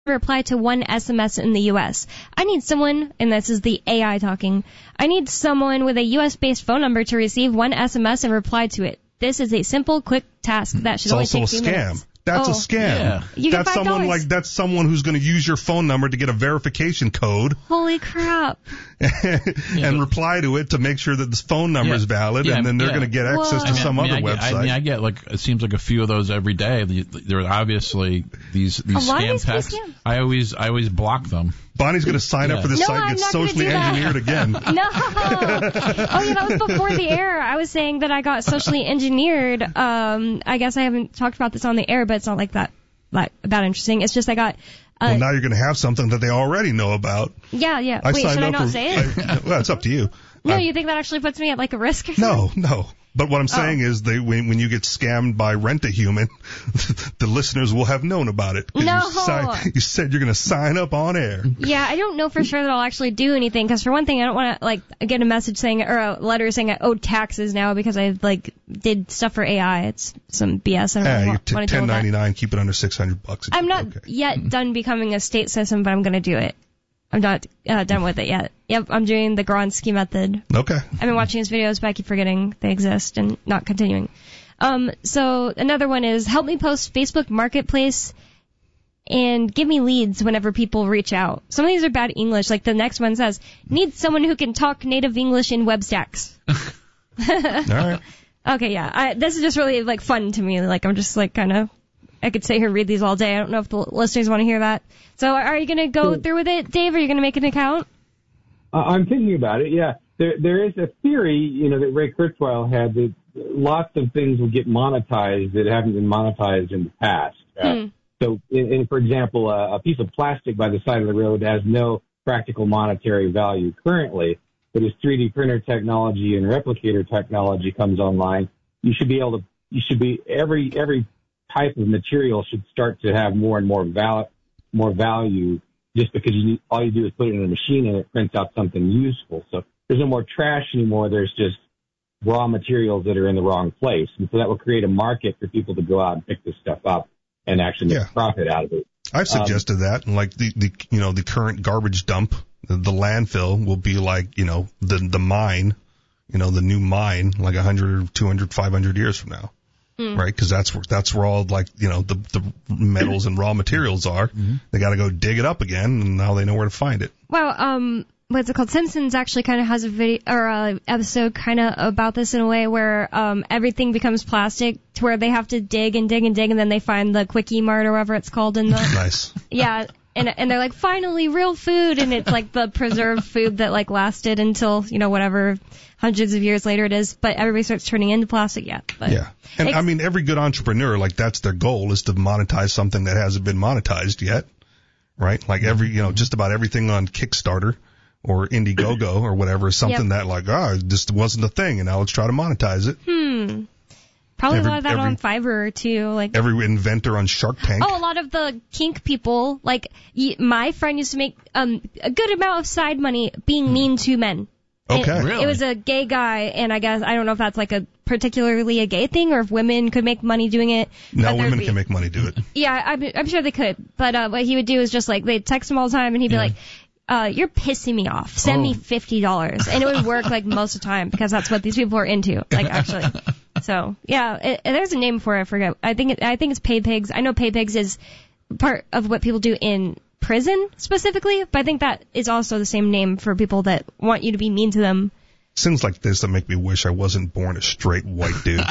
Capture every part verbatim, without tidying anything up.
reply to one S M S in the U S. I need someone, and this is the A I talking, I need someone with a U S-based phone number to receive one S M S and reply to it. This is a simple, quick task that should it's only also take a few a scam. minutes. That's oh. a scam. Yeah. You get that's five dollars. someone like that's someone who's going to use your phone number to get a verification code. Holy crap. and yeah, reply to it to make sure that this phone number yeah, is valid, yeah, and then they're yeah. going to get access Whoa. to some I mean, other I get, website. I mean, I get like it seems like a few of those every day. There are obviously these these A lot of scam these texts. scams. I always I always block them. Bonnie's going to sign Yeah. up for this No, site and I'm get not gonna socially do that. engineered again. No. Oh, yeah, that was before the air. I was saying that I got socially engineered. Um, I guess I haven't talked about this on the air, but it's not like that, like, that interesting. It's just I got... Uh, Well, now you're going to have something that they already know about. yeah, yeah. I Wait, signed should I up not for, say it? I, well, it's up to you. no, I- you think that actually puts me at, like, a risk or something? No, no. But what I'm saying Oh. is, they when, when you get scammed by Rent-A-Human, the listeners will have known about it. 'Cause No. You, si- you said you're going to sign up on air. Yeah, I don't know for sure that I'll actually do anything, because for one thing, I don't want to, like, get a message saying, or a letter saying I owe taxes now because I, like, did stuff for A I. It's some B S. I don't Yeah, really you're want, t- want to deal with that. ten ninety-nine, keep it under six hundred bucks. It's I'm not okay. yet done becoming a state citizen, but I'm going to do it. I'm not uh, done with it yet. Yep, I'm doing the Gronsky method. Okay. I've been watching his videos, but I keep forgetting they exist and not continuing. Um, so another one is help me post Facebook Marketplace and give me leads whenever people reach out. Some of these are bad English. Like the next one says, need someone who can talk native English in web stacks. All right. Okay, yeah. I, this is just really, like, fun to me. Like, I'm just, like, kind of... I could sit here and read these all day. I don't know if the listeners want to hear that. So are you going to go through with it, Dave? Are you going to make an account? Uh, I'm thinking about it, yeah. There, there is a theory, you know, that Ray Kurzweil had that lots of things will get monetized that haven't been monetized in the past. Uh, Hmm. So, in, in, for example, uh, a piece of plastic by the side of the road has no practical monetary value currently, but as three D printer technology and replicator technology comes online, you should be able to, you should be, every, every type of material should start to have more and more val- more value just because you need, all you do is put it in a machine and it prints out something useful. So there's no more trash anymore. There's just raw materials that are in the wrong place. And so that will create a market for people to go out and pick this stuff up and actually make Yeah. a profit out of it. I've suggested um, that, like the, the, you know, the current garbage dump, the, the landfill will be like, you know, the, the mine, you know, the new mine, like one hundred, two hundred, five hundred years from now. Mm. Right? Because that's where, that's where all, like, you know, the, the metals and raw materials are. Mm-hmm. They got to go dig it up again, and now they know where to find it. Well, um, what's it called? Simpsons actually kind of has a video or a episode kind of about this in a way where um everything becomes plastic to where they have to dig and dig and dig, and then they find the Quickie Mart or whatever it's called in the nice. Yeah. And and they're like, finally, real food, and it's like the preserved food that like lasted until, you know, whatever hundreds of years later it is, but everybody starts turning into plastic yet. But yeah. And I mean, every good entrepreneur, like, that's their goal, is to monetize something that hasn't been monetized yet, right? Like every, you know, just about everything on Kickstarter or Indiegogo or whatever is something yep. that, like, oh, this wasn't a thing, and now let's try to monetize it. Hmm. Probably every, a lot of that every, on Fiverr, too. Like every inventor on Shark Tank. Oh, a lot of the kink people. Like, y- my friend used to make um a good amount of side money being mean to men. Okay. It, really? It was a gay guy, and I guess, I don't know if that's like a particularly a gay thing or if women could make money doing it. No, women be, can make money do it. Yeah, I'm, I'm sure they could. But uh, what he would do is just like, they'd text him all the time, and he'd be Yeah. like, uh, you're pissing me off. Send oh. me fifty dollars. And it would work like most of the time because that's what these people are into, like actually. So, yeah, it, there's a name for it. I forget. I think it, I think it's pay pigs. I know pay pigs is part of what people do in prison specifically, but I think that is also the same name for people that want you to be mean to them. Things like this that make me wish I wasn't born a straight white dude.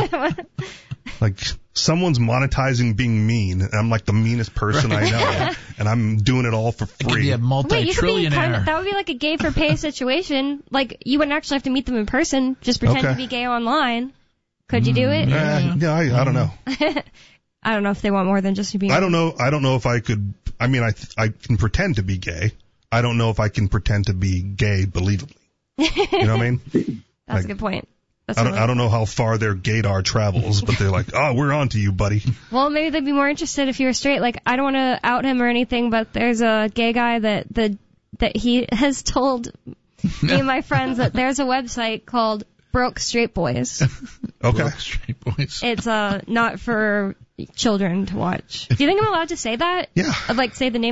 Like, someone's monetizing being mean, and I'm like the meanest person right. I know, and I'm doing it all for free. It could be a Wait, you could be kind multi-trillionaire. of, that would be like a gay for pay situation. Like, you wouldn't actually have to meet them in person. Just pretend Okay. to be gay online. Could you do it? Uh, yeah, I, I don't know. I don't know if they want more than just to be. I don't know. I don't know if I could. I mean, I I can pretend to be gay. I don't know if I can pretend to be gay believably. You know what I mean? That's like, a good point. That's I don't. really I don't know how far their gaydar travels, but they're like, oh, we're on to you, buddy. Well, maybe they'd be more interested if you were straight. Like, I don't want to out him or anything, but there's a gay guy that the that he has told me and my friends that there's a website called Broke Straight Boys. Okay. Broke Straight Boys. It's uh not for children to watch. Do you think I'm allowed to say that? Yeah. I'd like say the name